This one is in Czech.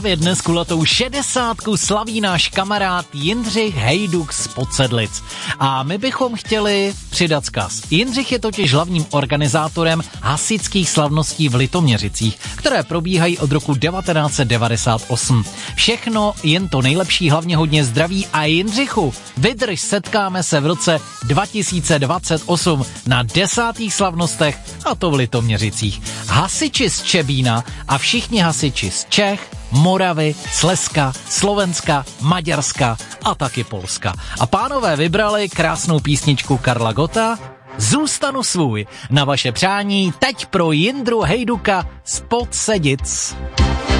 právě dnes kulatou 60 slaví náš kamarád Jindřich Hejduk z Podsedlic. A my bychom chtěli přidat vzkaz. Jindřich je totiž hlavním organizátorem hasičských slavností v Litoměřicích, které probíhají od roku 1998. Všechno jen to nejlepší, hlavně hodně zdraví a Jindřichu, vydrž, setkáme se v roce 2028 na 10. slavnostech, a to v Litoměřicích. Hasiči z Čebína a všichni hasiči z Čech, Moravy, Slezska, Slovenska, Maďarska a taky Polska. A pánové vybrali krásnou písničku Karla Gotta Zůstanu svůj. Na vaše přání teď pro Jindru Hejduka z Podsedic.